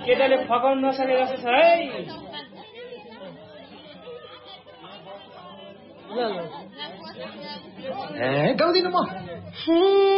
केटाले फकाउन नसके जस्तो छ है। गाउँदिन म।